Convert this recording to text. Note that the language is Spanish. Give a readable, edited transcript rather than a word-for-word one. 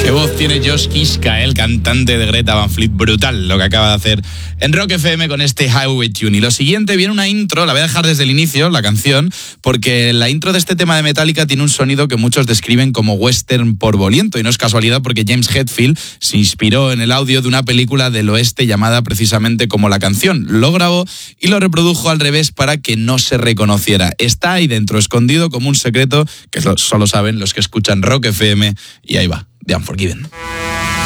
Qué voz tiene Josh Kiska, el cantante de Greta Van Fleet. Brutal lo que acaba de hacer en Rock FM con este Highway Tune. Y lo siguiente viene una intro, la voy a dejar desde el inicio, la canción, porque la intro de este tema de Metallica tiene un sonido que muchos describen como western porvoliento. Y no es casualidad porque James Hetfield se inspiró en el audio de una película del oeste llamada precisamente como la canción. Lo grabó y lo reprodujo al revés para que no se reconociera. Está ahí dentro, escondido como un secreto que solo saben los que escuchan Rock FM. Y ahí va, The Unforgiven.